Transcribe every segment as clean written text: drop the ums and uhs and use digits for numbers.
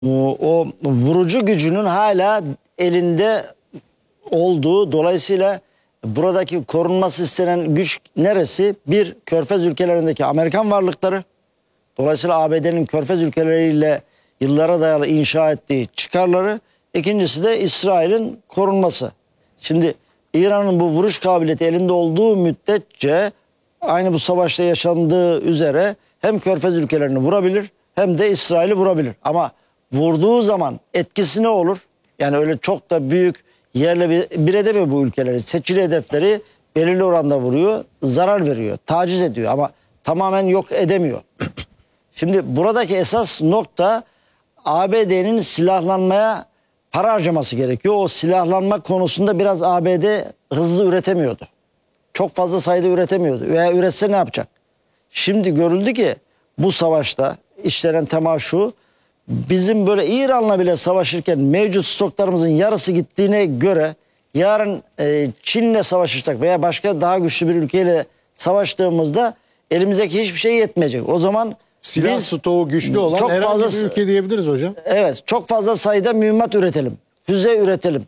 o vurucu gücünün hala elinde olduğu, dolayısıyla buradaki korunması istenen güç neresi? Bir, Körfez ülkelerindeki Amerikan varlıkları. Dolayısıyla ABD'nin Körfez ülkeleriyle yıllara dayalı inşa ettiği çıkarları. İkincisi de İsrail'in korunması. Şimdi İran'ın bu vuruş kabiliyeti elinde olduğu müddetçe aynı bu savaşta yaşandığı üzere hem Körfez ülkelerini vurabilir hem de İsrail'i vurabilir. Ama vurduğu zaman etkisi ne olur? Yani öyle çok da büyük yerle bir edemiyor bu ülkeleri. Seçili hedefleri belirli oranda vuruyor, zarar veriyor, taciz ediyor ama tamamen yok edemiyor. Şimdi buradaki esas nokta ABD'nin silahlanmaya para harcaması gerekiyor. O silahlanma konusunda biraz ABD hızlı üretemiyordu. Çok fazla sayıda üretemiyordu. Veya üretse ne yapacak? Şimdi görüldü ki bu savaşta işlenen tema şu. Bizim böyle İran'la bile savaşırken mevcut stoklarımızın yarısı gittiğine göre yarın Çin'le savaşırsak veya başka daha güçlü bir ülkeyle savaştığımızda elimizdeki hiçbir şey yetmeyecek. O zaman silah biz stoğu güçlü olan çok herhangi fazla, bir ülke diyebiliriz hocam. evet, çok fazla sayıda mühimmat üretelim. Füze üretelim.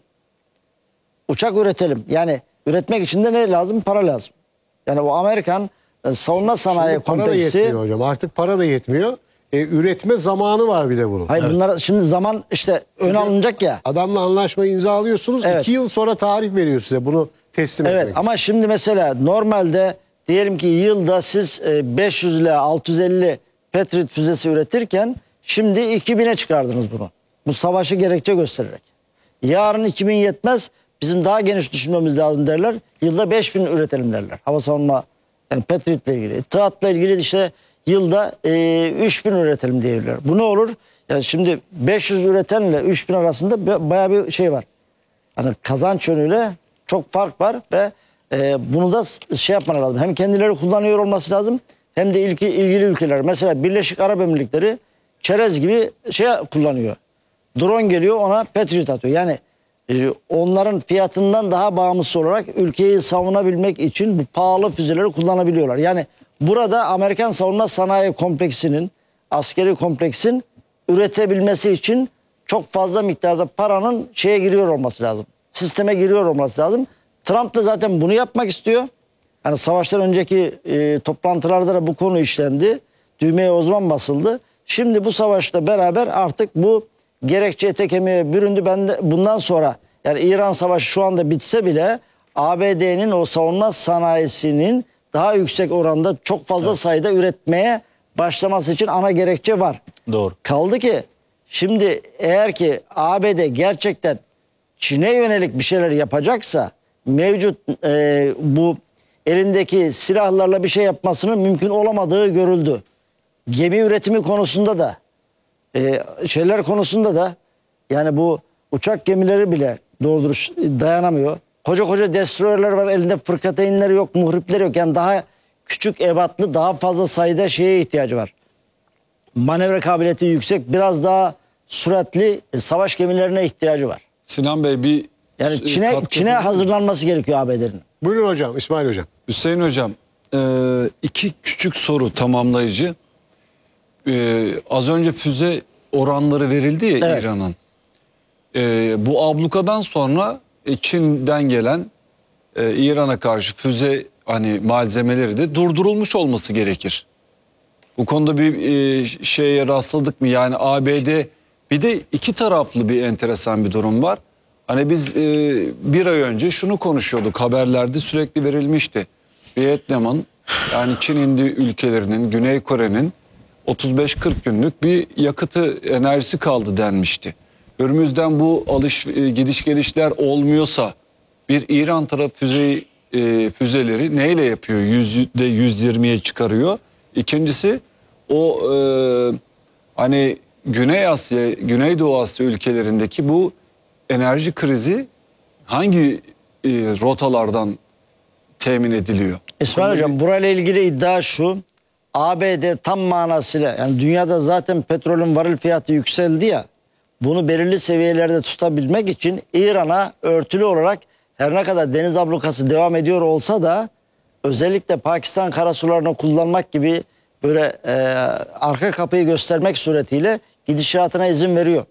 Uçak üretelim. Yani üretmek için de ne lazım? Para lazım. Yani o Amerikan savunma sanayi Para da kompleksi. yetmiyor hocam. Artık para da yetmiyor. Üretme zamanı var bir de bunun. Hayır, bunlar şimdi zaman işte ön alınacak ya. Adamla anlaşmayı imzalıyorsunuz. Evet. 2 yıl sonra tarih veriyor size bunu teslim Evet etmek. ama şimdi mesela normalde diyelim ki yılda siz 500 ile 650 Patriot füzesi üretirken şimdi 2000'e çıkardınız bunu. Bu savaşı gerekçe göstererek. Yarın 2000 yetmez, bizim daha geniş düşünmemiz lazım derler. Yılda 5000 üretelim derler. Hava savunma, yani Patriot ile ilgili. TİHAD'la ilgili işte yılda 3000 üretelim diyebilirler. Bu ne olur? Yani şimdi 500 üretenle 3000 arasında bayağı bir şey var. Hani kazanç yönüyle çok fark var ve bunu da şey yapman lazım. Hem kendileri kullanıyor olması lazım hem de ilgili ülkeler. Mesela Birleşik Arap Emirlikleri çerez gibi şey kullanıyor. Drone geliyor, ona Patriot atıyor. Yani onların fiyatından daha bağımsız olarak ülkeyi savunabilmek için bu pahalı füzeleri kullanabiliyorlar. Yani burada Amerikan savunma sanayi kompleksinin, askeri kompleksin üretebilmesi için çok fazla miktarda paranın şeye giriyor olması lazım. Sisteme giriyor olması lazım. Trump da zaten bunu yapmak istiyor. Hani savaştan önceki toplantılarda da bu konu işlendi. Düğmeye o zaman basıldı. Şimdi bu savaşla beraber artık bu gerekçe ete kemiğe büründü. Ben de bundan sonra yani İran savaşı şu anda bitse bile ABD'nin o savunma sanayisinin daha yüksek oranda çok fazla sayıda üretmeye başlaması için ana gerekçe var. Doğru. Kaldı ki şimdi eğer ki ABD gerçekten Çin'e yönelik bir şeyler yapacaksa mevcut bu elindeki silahlarla bir şey yapmasının mümkün olamadığı görüldü. Gemi üretimi konusunda da şeyler konusunda da yani bu uçak gemileri bile doğru dürüst dayanamıyor. Koca koca destroyerler var, elinde fırkateynler yok, muhripler yok. Yani daha küçük ebatlı, daha fazla sayıda şeye ihtiyacı var. Manevra kabiliyeti yüksek, biraz daha süratli savaş gemilerine ihtiyacı var. Sinan Bey bir Yani katkı- Çin'e hazırlanması gerekiyor ABD'nin. Buyurun hocam, İsmail hocam. Hüseyin Hocam, iki küçük soru tamamlayıcı. Az önce füze oranları verildi ya, Evet. İran'ın. Bu ablukadan sonra Çin'den gelen İran'a karşı füze hani malzemeleri de durdurulmuş olması gerekir. Bu konuda bir şeye rastladık mı? Yani ABD, bir de iki taraflı bir enteresan bir durum var. Hani biz bir ay önce şunu konuşuyorduk, haberlerde sürekli verilmişti. Vietnam'ın, yani Çin Hindi ülkelerinin, Güney Kore'nin 35-40 günlük bir yakıtı, enerjisi kaldı denmişti. Önümüzden bu gidiş gelişler olmuyorsa bir İran tarafı füzeleri neyle yapıyor? %120'ye çıkarıyor. İkincisi o hani Güney Asya, Güneydoğu Asya ülkelerindeki bu enerji krizi hangi rotalardan temin ediliyor? İsmail Hocam, burayla ilgili iddia şu. ABD tam manasıyla, yani dünyada zaten petrolün varil fiyatı yükseldi ya, bunu belirli seviyelerde tutabilmek için İran'a örtülü olarak her ne kadar deniz ablukası devam ediyor olsa da özellikle Pakistan karasularını kullanmak gibi böyle arka kapıyı göstermek suretiyle gidişatına izin veriyor.